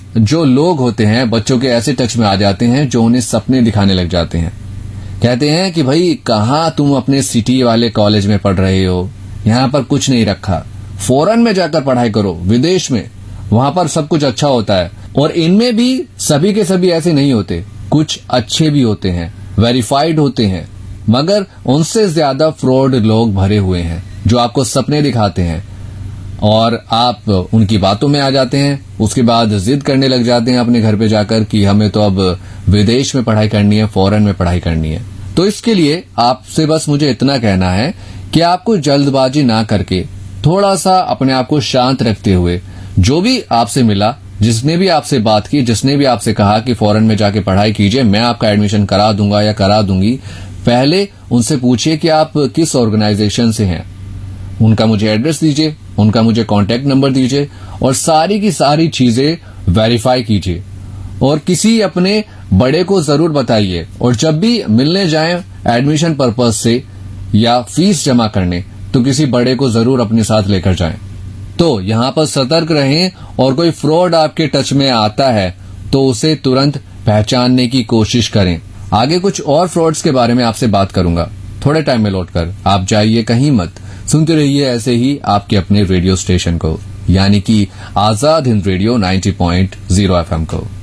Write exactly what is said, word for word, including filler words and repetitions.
जो लोग होते हैं बच्चों के ऐसे टच में आ जाते हैं जो उन्हें सपने दिखाने लग जाते हैं। कहते हैं कि भाई कहाँ तुम अपने सिटी वाले कॉलेज में पढ़ रहे हो, यहाँ पर कुछ नहीं रखा, फॉरेन में जाकर पढ़ाई करो, विदेश में, वहां पर सब कुछ अच्छा होता है। और इनमें भी सभी के सभी ऐसे नहीं होते, कुछ अच्छे भी होते हैं, वेरीफाइड होते हैं, मगर उनसे ज्यादा फ्रॉड लोग भरे हुए हैं जो आपको सपने दिखाते हैं और आप उनकी बातों में आ जाते हैं। उसके बाद जिद करने लग जाते हैं अपने घर पे जाकर कि हमें तो अब विदेश में पढ़ाई करनी है, फॉरेन में पढ़ाई करनी है। तो इसके लिए आपसे बस मुझे इतना कहना है कि आपको जल्दबाजी ना करके थोड़ा सा अपने आप को शांत रखते हुए, जो भी आपसे मिला, जिसने भी आपसे बात की, जिसने भी आपसे कहा कि फॉरेन में जाके पढ़ाई कीजिए, मैं आपका एडमिशन करा दूंगा या करा दूंगी, पहले उनसे पूछिए कि आप किस ऑर्गेनाइजेशन से हैं, उनका मुझे एड्रेस दीजिए, उनका मुझे कांटेक्ट नंबर दीजिए और सारी की सारी चीजें वेरीफाई कीजिए और किसी अपने बड़े को जरूर बताइए। और जब भी मिलने जाएं एडमिशन पर्पज से या फीस जमा करने, तो किसी बड़े को जरूर अपने साथ लेकर जाएं। तो यहाँ पर सतर्क रहें और कोई फ्रॉड आपके टच में आता है तो उसे तुरंत पहचानने की कोशिश करें। आगे कुछ और फ्रॉड्स के बारे में आपसे बात करूंगा थोड़े टाइम में लौटकर। आप जाइए कहीं मत, सुनते रहिए ऐसे ही आपके अपने रेडियो स्टेशन को, यानी कि आजाद हिंद रेडियो नब्बे पॉइंट शून्य एफएम को।